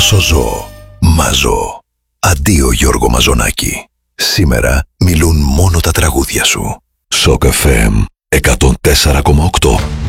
όσο ζω, μαζώ. Αντίο Γιώργο Μαζονάκη. Σήμερα μιλούν μόνο τα τραγούδια σου. Σοκ FM 104,8.